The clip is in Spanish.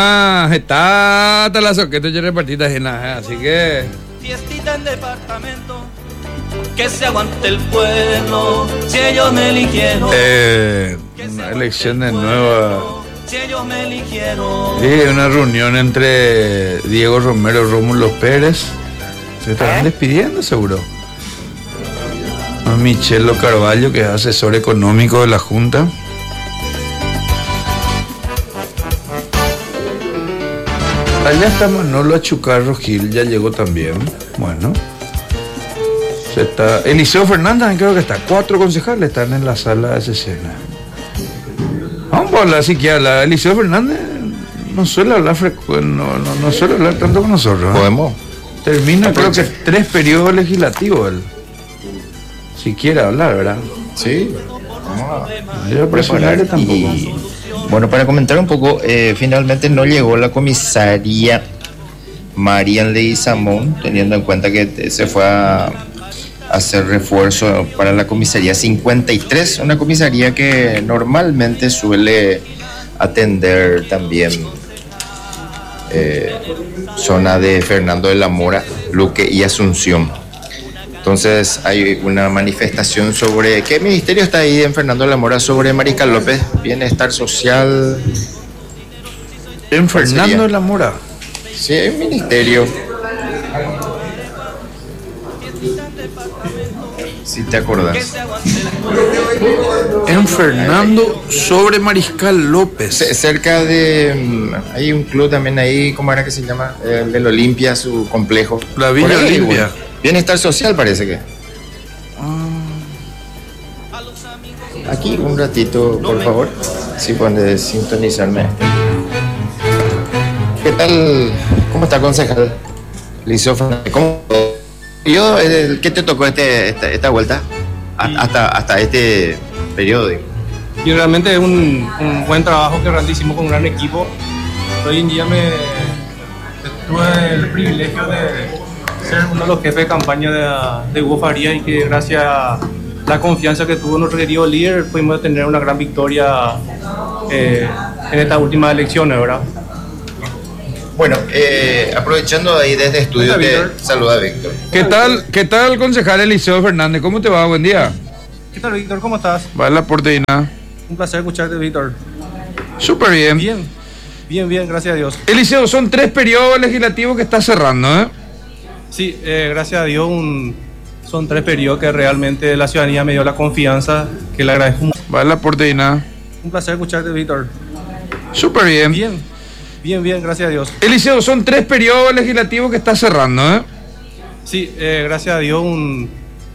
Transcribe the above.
Está la soqueta y repartida en la, así que Fiestita en departamento, que se aguante el pueblo, si ellos me eligieron. Una elección de nueva. Si ellos me eligieron. Sí, una reunión entre Diego Romero y Rómulo Pérez. Se estarán despidiendo seguro. A Michelo Carvalho, que es asesor económico de la Junta. Allá está Manolo Achucarro Gil, ya llegó también. Bueno. Eliseo Fernández, creo que está. 4 concejales están en la sala de sesiones. Vamos a hablar siquiera. Eliseo Fernández no suele hablar no suele hablar tanto con nosotros. Podemos. Termina creo que 3 periodos legislativos él. Si quiere hablar, ¿verdad? Sí. Yo presionarle tampoco. Y, bueno, para comentar un poco, finalmente no llegó la comisaría Marian Leguizamón, teniendo en cuenta que se fue a hacer refuerzo para la comisaría 53, una comisaría que normalmente suele atender también zona de Fernando de la Mora, Luque y Asunción. Entonces hay una manifestación sobre ¿qué ministerio está ahí en Fernando de la Mora? Sobre Mariscal López, bienestar social. En Fernando de la Mora. Sí, hay un ministerio. Si te acordás. En Fernando sobre Mariscal López. Cerca de... hay un club también ahí, ¿cómo era que se llama? El del Olimpia, su complejo. La Villa Por ahí, Olimpia. bueno. Bienestar social parece que. Aquí un ratito, por favor. Si pueden sintonizarme. ¿Qué tal? ¿Cómo está, concejal? Eliseo Fernández. ¿Cómo? ¿Qué te tocó esta vuelta? Hasta este periodo. Y realmente es un buen trabajo que realmente hicimos con un gran equipo. Hoy en día tuve el privilegio de ser uno de los jefes de campaña de Hugo Farías, y que gracias a la confianza que tuvo nuestro querido líder pudimos tener una gran victoria en estas últimas elecciones, ¿verdad? Bueno, aprovechando ahí desde estudio, te saluda Víctor. ¿Qué tal, concejal Eliseo Fernández? ¿Cómo te va? Buen día. ¿Qué tal, Víctor? ¿Cómo estás? Va la porteña. Un placer escucharte, Víctor. Súper bien. Bien, gracias a Dios. Eliseo, son 3 periodos legislativos que está cerrando, ¿eh? Sí, gracias a Dios son 3 periodos que realmente la ciudadanía me dio la confianza, que le agradezco mucho. Va la porteña. Un placer escucharte, Víctor. Súper bien. Bien, gracias a Dios. Eliseo, son 3 periodos legislativos que está cerrando, ¿eh? Sí, gracias a Dios